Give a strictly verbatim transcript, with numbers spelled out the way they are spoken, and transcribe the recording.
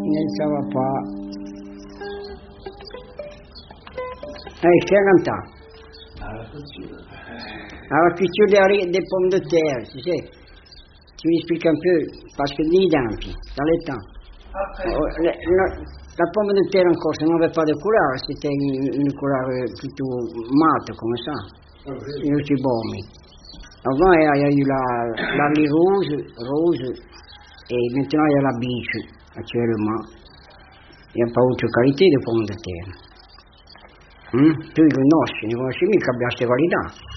Non, ça va pas. Allez, je t'ai longtemps. À la culture des, des pommes de terre, tu sais. Tu m'expliques un peu, parce que ni d'ampi, dans le temps. Oh, la, la, la pomme de terre encore, ça n'avait pas de couleur, c'était une, une couleur plutôt mate comme ça. Et aussi bon. Avant, il y a eu la, la vie rouge, rose, et maintenant il y a la biche, actuellement. Il n'y a pas autre qualité de pommes de terre. Hum? Tu li conosci, ne conosci mica, abbiamo queste qualità.